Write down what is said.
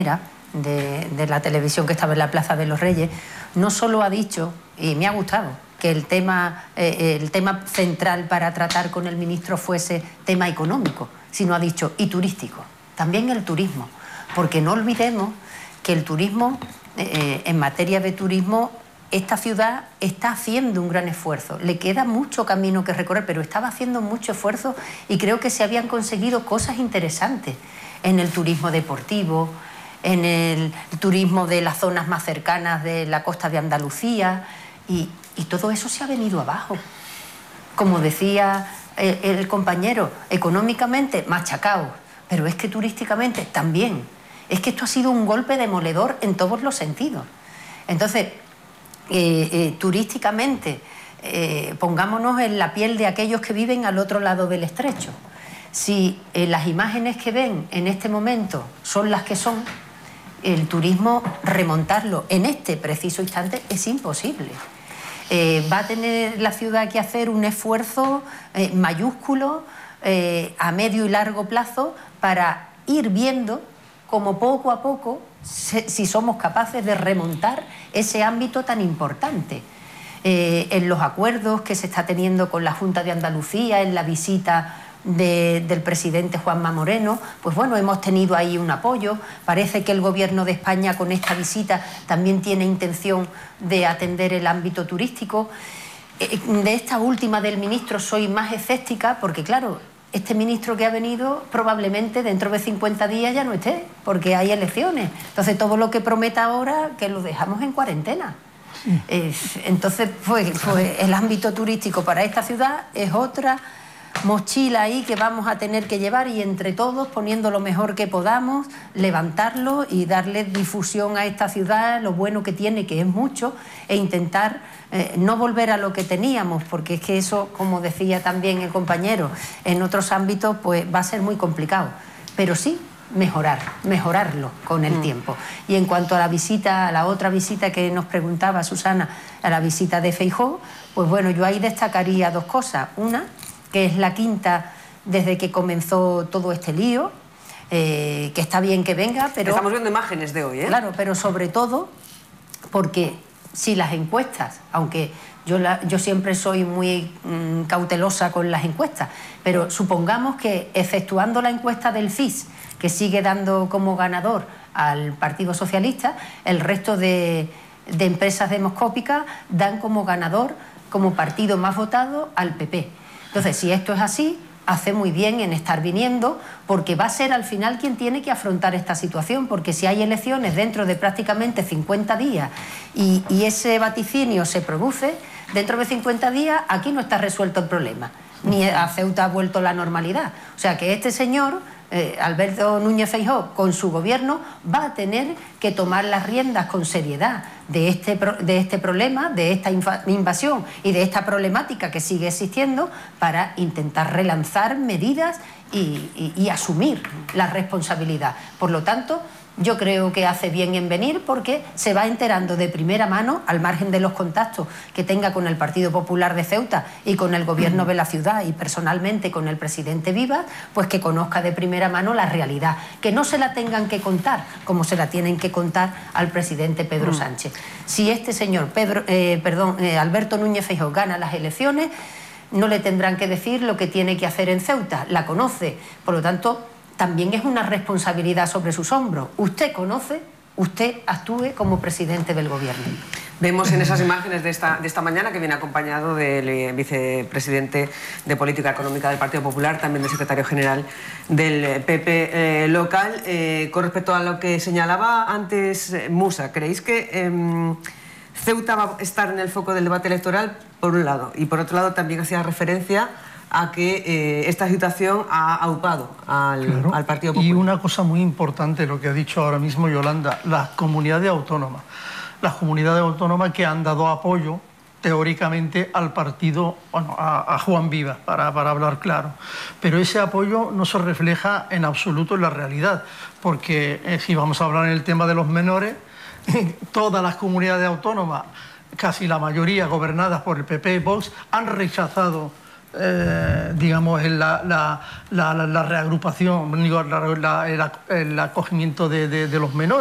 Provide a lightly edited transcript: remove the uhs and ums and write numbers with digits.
de la televisión que estaba en la Plaza de los Reyes, no solo ha dicho, y me ha gustado, que el tema central para tratar con el ministro fuese tema económico, sino ha dicho y turístico, también el turismo, porque no olvidemos que el turismo, en materia de turismo, esta ciudad está haciendo un gran esfuerzo, le queda mucho camino que recorrer, pero estaba haciendo mucho esfuerzo y creo que se habían conseguido cosas interesantes en el turismo deportivo, en el turismo de las zonas más cercanas de la costa de Andalucía, y todo eso se ha venido abajo. Como decía el compañero, económicamente machacados, pero es que turísticamente también. Es que esto ha sido un golpe demoledor en todos los sentidos. Entonces, turísticamente, pongámonos en la piel de aquellos que viven al otro lado del estrecho. Si las imágenes que ven en este momento son las que son, el turismo remontarlo en este preciso instante es imposible. Va a tener la ciudad que hacer un esfuerzo mayúsculo a medio y largo plazo para ir viendo cómo poco a poco, si somos capaces de remontar ese ámbito tan importante. En los acuerdos que se está teniendo con la Junta de Andalucía, en la visita del presidente Juanma Moreno, pues bueno, hemos tenido ahí un apoyo. Parece que el Gobierno de España con esta visita también tiene intención de atender el ámbito turístico. De esta última del ministro soy más escéptica porque, claro, este ministro que ha venido probablemente dentro de 50 días ya no esté, porque hay elecciones. Entonces todo lo que prometa ahora, que lo dejamos en cuarentena. Entonces, pues el ámbito turístico para esta ciudad es otra mochila ahí que vamos a tener que llevar, y entre todos, poniendo lo mejor que podamos, levantarlo y darle difusión a esta ciudad, lo bueno que tiene, que es mucho, e intentar no volver a lo que teníamos, porque es que eso, como decía también el compañero, en otros ámbitos pues va a ser muy complicado, pero sí mejorarlo con el tiempo. Y en cuanto a la visita, a la otra visita que nos preguntaba Susana, a la visita de Feijóo, pues bueno, yo ahí destacaría dos cosas. Una, que es la quinta desde que comenzó todo este lío, que está bien que venga, pero... Estamos viendo imágenes de hoy, ¿eh? Claro, pero sobre todo porque si las encuestas, aunque yo siempre soy muy cautelosa con las encuestas, pero supongamos que efectuando la encuesta del CIS, que sigue dando como ganador al Partido Socialista, el resto de empresas demoscópicas dan como ganador, como partido más votado, al PP. Entonces, si esto es así, hace muy bien en estar viniendo, porque va a ser al final quien tiene que afrontar esta situación, porque si hay elecciones dentro de prácticamente 50 días y ese vaticinio se produce, dentro de 50 días aquí no está resuelto el problema, ni a Ceuta ha vuelto la normalidad. O sea que este señor, Alberto Núñez Feijóo, con su gobierno, va a tener que tomar las riendas con seriedad de este problema, de esta invasión y de esta problemática que sigue existiendo, para intentar relanzar medidas y asumir la responsabilidad. Por lo tanto, yo creo que hace bien en venir, porque se va enterando de primera mano, al margen de los contactos que tenga con el Partido Popular de Ceuta y con el gobierno de la ciudad y personalmente con el presidente Vivas, pues que conozca de primera mano la realidad, que no se la tengan que contar como se la tienen que contar al presidente Pedro Sánchez. Si este señor Alberto Núñez Feijóo gana las elecciones, no le tendrán que decir lo que tiene que hacer en Ceuta, la conoce, por lo tanto también es una responsabilidad sobre sus hombros. Usted conoce, usted actúe como presidente del gobierno. Vemos en esas imágenes de esta mañana que viene acompañado del vicepresidente de Política Económica del Partido Popular, también del secretario general del PP local. Con respecto a lo que señalaba antes Musa, ¿creéis que Ceuta va a estar en el foco del debate electoral, por un lado? Y por otro lado también hacía referencia a que esta situación ha aupado al Partido Popular. Y una cosa muy importante, lo que ha dicho ahora mismo Yolanda, las comunidades autónomas. Las comunidades autónomas que han dado apoyo teóricamente al partido, bueno, a Juan Vivas, para hablar claro. Pero ese apoyo no se refleja en absoluto en la realidad, porque si vamos a hablar en el tema de los menores, todas las comunidades autónomas, casi la mayoría gobernadas por el PP y Vox, han rechazado digamos, en la reagrupación, digo, el acogimiento de los menores.